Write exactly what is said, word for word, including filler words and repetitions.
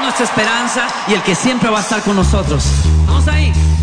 nuestra esperanza y el que siempre va a estar con nosotros. Vamos ahí.